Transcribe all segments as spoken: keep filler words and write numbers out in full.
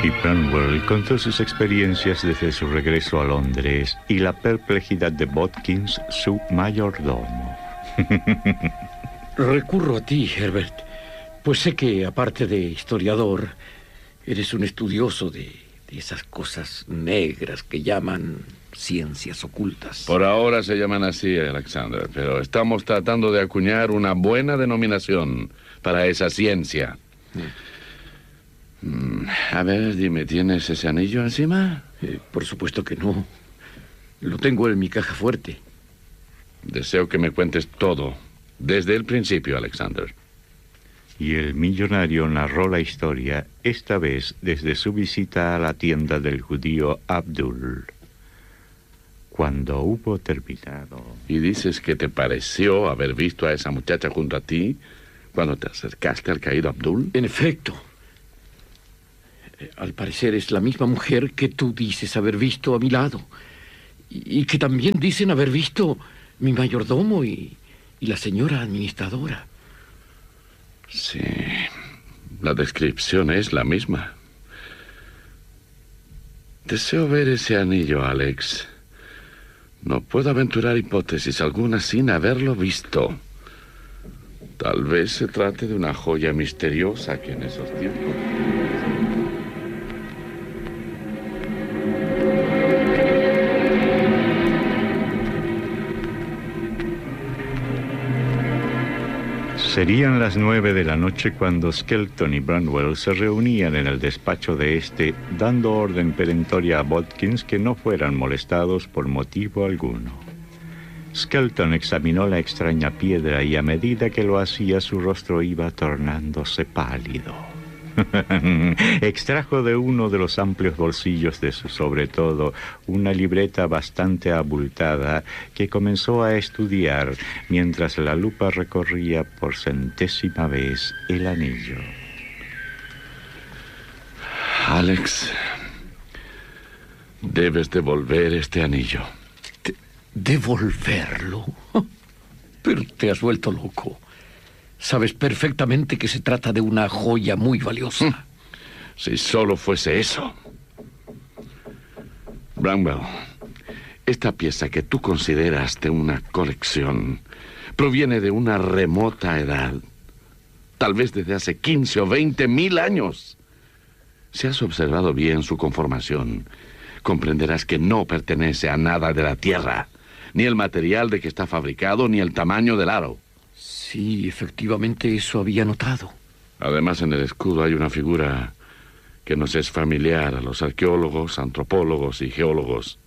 Y Branwell contó sus experiencias desde su regreso a Londres y la perplejidad de Bodkins, su mayordomo. Recurro a ti, Herbert, pues sé que, aparte de historiador, eres un estudioso de, de esas cosas negras que llaman ciencias ocultas. Por ahora se llaman así, Alexander, pero estamos tratando de acuñar una buena denominación para esa ciencia. Mm. Mm, a ver, dime, ¿tienes ese anillo encima? Eh, por supuesto que no. Lo tengo en mi caja fuerte. Deseo que me cuentes todo, desde el principio, Alexander. Y el millonario narró la historia, esta vez desde su visita a la tienda del judío Abdul. Cuando hubo terminado... ¿Y dices que te pareció haber visto a esa muchacha junto a ti cuando te acercaste al caído Abdul? En efecto. Al parecer es la misma mujer que tú dices haber visto a mi lado. Y, y que también dicen haber visto mi mayordomo y, y la señora administradora. Sí, la descripción es la misma. Deseo ver ese anillo, Alex. No puedo aventurar hipótesis alguna sin haberlo visto. Tal vez se trate de una joya misteriosa que en esos tiempos... Serían las nueve de la noche cuando Skelton y Branwell se reunían en el despacho de este, dando orden perentoria a Bodkins que no fueran molestados por motivo alguno. Skelton examinó la extraña piedra y a medida que lo hacía su rostro iba tornándose pálido. Extrajo de uno de los amplios bolsillos de su sobretodo una libreta bastante abultada que comenzó a estudiar mientras la lupa recorría por centésima vez el anillo. Alex, debes devolver este anillo. ¿De- ¿Devolverlo? Pero te has vuelto loco. Sabes perfectamente que se trata de una joya muy valiosa. Si solo fuese eso. Branwell, esta pieza que tú consideras de una colección proviene de una remota edad. Tal vez desde hace quince o veinte mil años. Si has observado bien su conformación, comprenderás que no pertenece a nada de la tierra, ni el material de que está fabricado, ni el tamaño del aro. Sí, efectivamente eso había notado. Además, en el escudo hay una figura que nos es familiar a los arqueólogos, antropólogos y geólogos.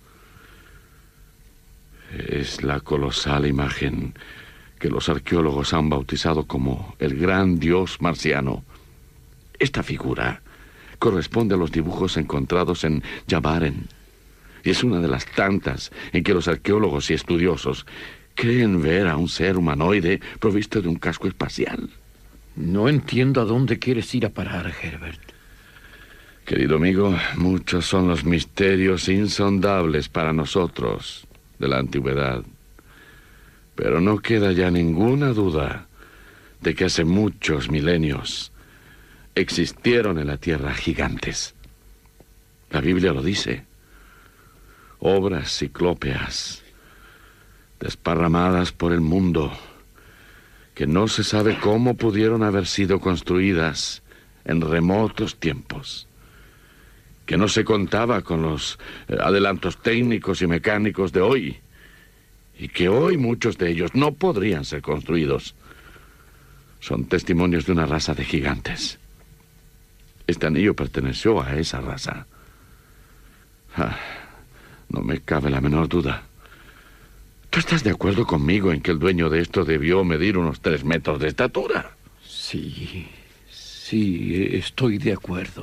Es la colosal imagen que los arqueólogos han bautizado como el gran dios marciano. Esta figura corresponde a los dibujos encontrados en Yabaren, y es una de las tantas en que los arqueólogos y estudiosos creen ver a un ser humanoide provisto de un casco espacial. No entiendo a dónde quieres ir a parar, Herbert. Querido amigo, muchos son los misterios insondables para nosotros de la antigüedad. Pero no queda ya ninguna duda de que hace muchos milenios existieron en la Tierra gigantes. La Biblia lo dice. Obras ciclópeas desparramadas por el mundo, que no se sabe cómo pudieron haber sido construidas en remotos tiempos, que no se contaba con los eh, adelantos técnicos y mecánicos de hoy, y que hoy muchos de ellos no podrían ser construidos. Son testimonios de una raza de gigantes. Este anillo perteneció a esa raza. Ah, no me cabe la menor duda. ¿Tú estás de acuerdo conmigo en que el dueño de esto debió medir unos tres metros de estatura? Sí, sí, estoy de acuerdo.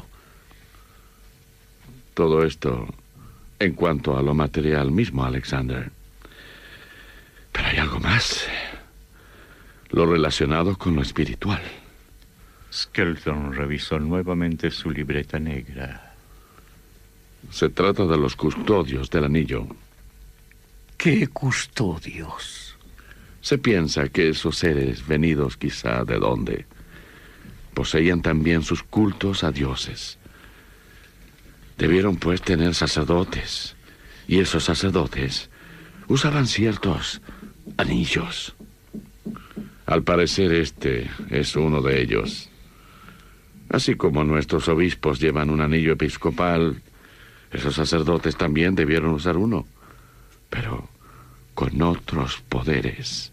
Todo esto en cuanto a lo material mismo, Alexander. Pero hay algo más. Lo relacionado con lo espiritual. Skelton revisó nuevamente su libreta negra. Se trata de los custodios del anillo. ¿Qué custodios? Se piensa que esos seres, venidos quizá de dónde, poseían también sus cultos a dioses. Debieron pues tener sacerdotes. Y esos sacerdotes usaban ciertos anillos. Al parecer este es uno de ellos. Así como nuestros obispos llevan un anillo episcopal, esos sacerdotes también debieron usar uno, pero con otros poderes.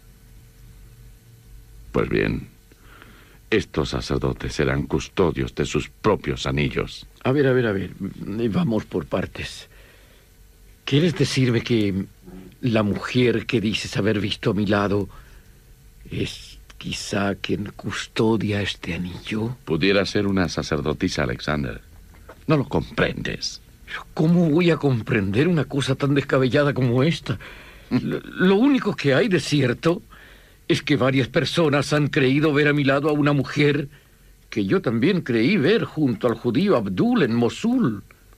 Pues bien, estos sacerdotes eran custodios de sus propios anillos. A ver, a ver, a ver, vamos por partes. ¿Quieres decirme que la mujer que dices haber visto a mi lado es quizá quien custodia este anillo? Pudiera ser una sacerdotisa, Alexander. No lo comprendes. ¿Cómo voy a comprender una cosa tan descabellada como esta? Lo, lo único que hay de cierto es que varias personas han creído ver a mi lado a una mujer que yo también creí ver junto al judío Abdul en Mosul.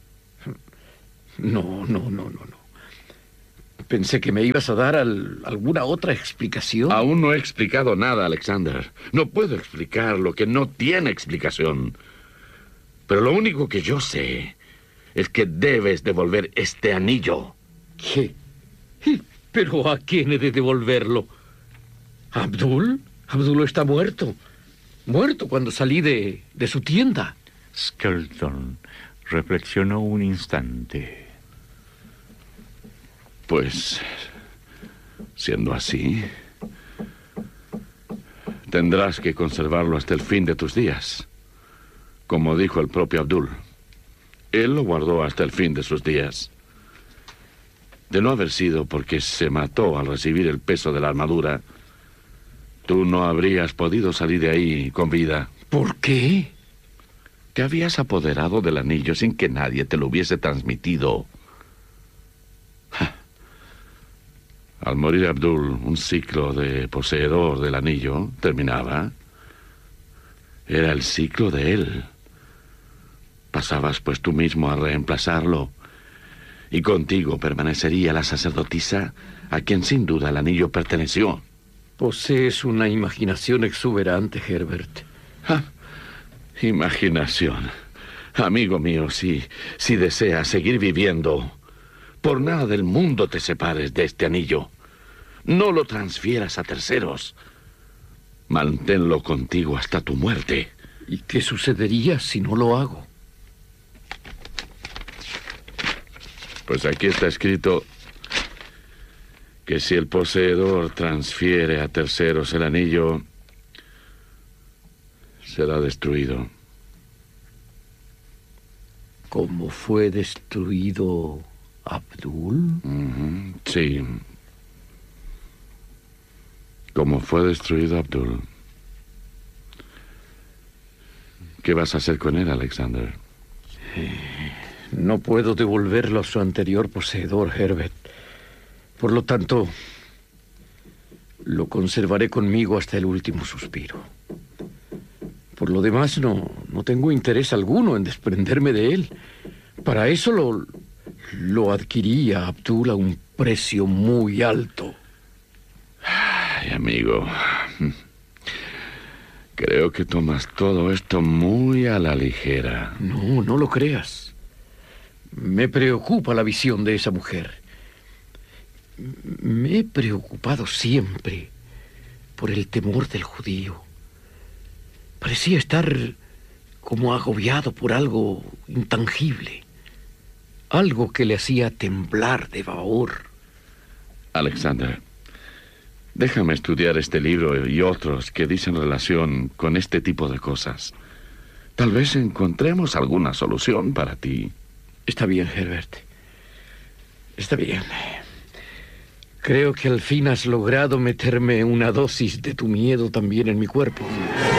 No, no, no, no, no. Pensé que me ibas a dar al, alguna otra explicación. Aún no he explicado nada, Alexander. No puedo explicar lo que no tiene explicación. Pero lo único que yo sé es que debes devolver este anillo. ¿Qué? ¿Pero a quién he de devolverlo? ¿A Abdul? Abdul está muerto. Muerto cuando salí de, de su tienda. Skelton reflexionó un instante. Pues, siendo así, tendrás que conservarlo hasta el fin de tus días. Como dijo el propio Abdul, él lo guardó hasta el fin de sus días. De no haber sido porque se mató al recibir el peso de la armadura, tú no habrías podido salir de ahí con vida. ¿Por qué? Te habías apoderado del anillo sin que nadie te lo hubiese transmitido. Al morir Abdul, un ciclo de poseedor del anillo terminaba. Era el ciclo de él. Pasabas pues tú mismo a reemplazarlo. Y contigo permanecería la sacerdotisa a quien sin duda el anillo perteneció. Posees una imaginación exuberante, Herbert. Ah, imaginación. Amigo mío, si, si deseas seguir viviendo, por nada del mundo te separes de este anillo. No lo transfieras a terceros. Manténlo contigo hasta tu muerte. ¿Y qué sucedería si no lo hago? Pues aquí está escrito que si el poseedor transfiere a terceros el anillo, será destruido. ¿Cómo fue destruido Abdul? Uh-huh. Sí. Como fue destruido Abdul. ¿Qué vas a hacer con él, Alexander? Eh, no puedo devolverlo a su anterior poseedor, Herbert. Por lo tanto, lo conservaré conmigo hasta el último suspiro. Por lo demás, no, no tengo interés alguno en desprenderme de él. Para eso lo, lo adquirí a Abdul a un precio muy alto. Ay, amigo, creo que tomas todo esto muy a la ligera. No, no lo creas. Me preocupa la visión de esa mujer. Me he preocupado siempre por el temor del judío. Parecía estar como agobiado por algo intangible. Algo que le hacía temblar de pavor. Alexander, déjame estudiar este libro y otros que dicen relación con este tipo de cosas. Tal vez encontremos alguna solución para ti. Está bien, Herbert. Está bien. Creo que al fin has logrado meterme una dosis de tu miedo también en mi cuerpo.